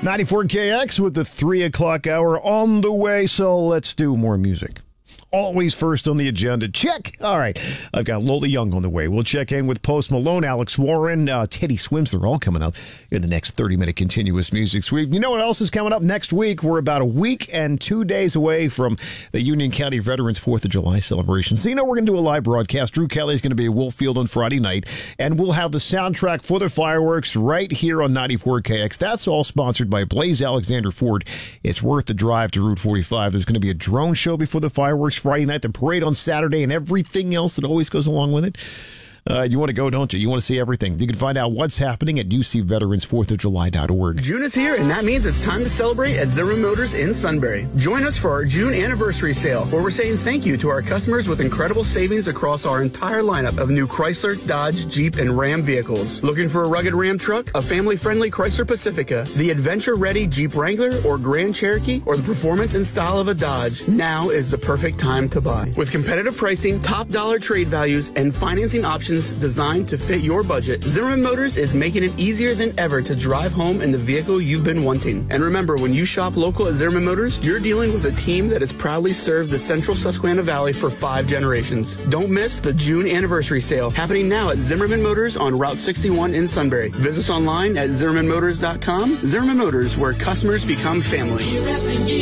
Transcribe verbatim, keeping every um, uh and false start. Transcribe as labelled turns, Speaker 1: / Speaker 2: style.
Speaker 1: ninety-four K X with the three o'clock hour on the way, so let's do more music. Always first on the agenda. Check. All right. I've got Lola Young on the way. We'll check in with Post Malone, Alex Warren, uh, Teddy Swims. They're all coming up in the next thirty-minute continuous music sweep. You know what else is coming up next week? We're about a week and two days away from the Union County Veterans fourth of July celebration. So, you know, we're going to do a live broadcast. Drew Kelly's going to be at Wolf Field on Friday night, and we'll have the soundtrack for the fireworks right here on ninety-four K X. That's all sponsored by Blaze Alexander Ford. It's worth the drive to Route forty-five. There's going to be a drone show before the fireworks Friday night, the parade on Saturday, and everything else that always goes along with it. Uh, you want to go, don't you? You want to see everything. You can find out what's happening at U C Veterans fourth of July dot org.
Speaker 2: June is here, and that means it's time to celebrate at Zimmerman Motors in Sunbury. Join us for our June anniversary sale, where we're saying thank you to our customers with incredible savings across our entire lineup of new Chrysler, Dodge, Jeep, and Ram vehicles. Looking for a rugged Ram truck, a family-friendly Chrysler Pacifica, the adventure-ready Jeep Wrangler or Grand Cherokee, or the performance and style of a Dodge? Now is the perfect time to buy. With competitive pricing, top dollar trade values, and financing options designed to fit your budget, Zimmerman Motors is making it easier than ever to drive home in the vehicle you've been wanting. And remember, when you shop local at Zimmerman Motors, you're dealing with a team that has proudly served the central Susquehanna Valley for five generations. Don't miss the June anniversary sale happening now at Zimmerman Motors on Route sixty-one in Sunbury. Visit us online at zimmerman motors dot com. Zimmerman Motors, where customers become family.